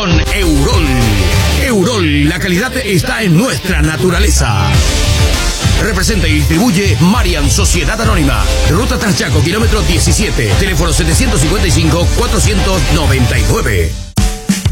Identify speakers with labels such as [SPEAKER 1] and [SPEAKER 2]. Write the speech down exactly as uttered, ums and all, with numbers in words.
[SPEAKER 1] con Eurol. Eurol, la calidad está en nuestra naturaleza. Representa y distribuye Marian Sociedad Anónima. Ruta Transchaco, kilómetro diecisiete. Teléfono setecientos cincuenta y cinco, cuatrocientos noventa y nueve.